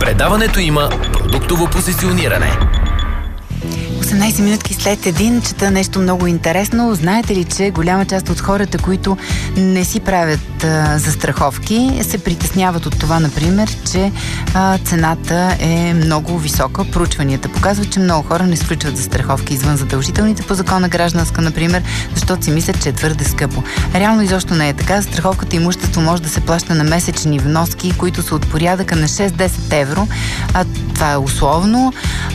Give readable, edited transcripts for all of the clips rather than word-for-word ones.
предаването има продуктово позициониране. 18 минутки след един чета нещо много интересно. Знаете ли, че голяма част от хората, които не си правят застраховки, се притесняват от това, например, че цената е много висока. Проучванията показват, че много хора не сключват застраховки извън задължителните по закона гражданска, например, защото си мислят, че е твърде скъпо. Реално изобщо не е така. Застраховката имущество може да се плаща на месечни вноски, които са от порядъка на 6-10 евро. Това е условно,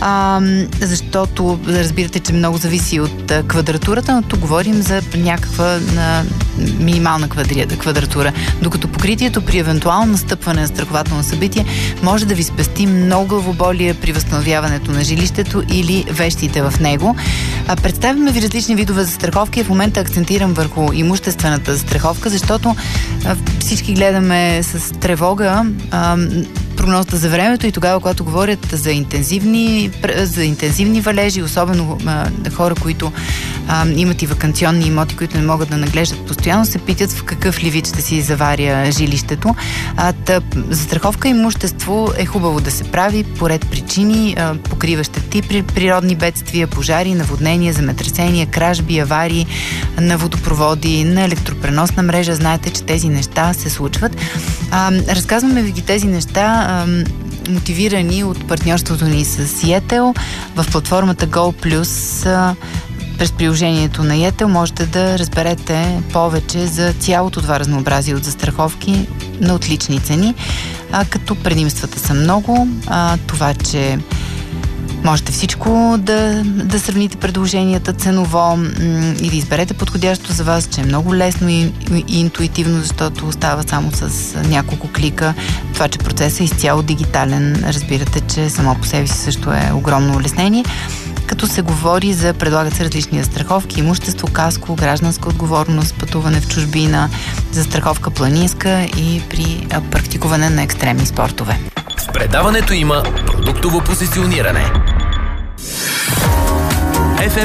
защото разбирате, че много зависи от квадратурата, но тук говорим за някаква минимална квадратура. Докато покритието при евентуално настъпване на застрахователно събитие може да ви спести много главоболие при възстановяването на жилището или вещите в него. Представяме ви различни видове застраховки. В момента акцентирам върху имуществената застраховка, защото всички гледаме с тревога прогнозата за времето и тогава, когато говорят за интензивни валежи, особено хора, които имат и ваканционни имоти, които не могат да наглеждат постоянно, се питат в какъв ли вид ще си заваря жилището. Застраховка имущество е хубаво да се прави по ред причини, покрива щети при природни бедствия, пожари, наводнения, земетресения, кражби, аварии на водопроводи, на електропреносна мрежа. Знаете, че тези неща се случват. Разказваме ви тези неща мотивирани от партньорството ни с Yettel. В платформата GoPlus през приложението на Yettel можете да разберете повече за цялото това разнообразие от застраховки на отлични цени, като предимствата са много. Това, че можете всичко да сравните предложенията ценово и да изберете подходящо за вас, че е много лесно и интуитивно, защото става само с няколко клика. Това, че процесът е изцяло дигитален, разбирате, че само по себе си също е огромно улеснение. Като се говори за предлагат се различни застраховки, имущество, каско, гражданска отговорност, пътуване в чужбина, застраховка планинска и при практикуване на екстремни спортове. В предаването има продуктово позициониране.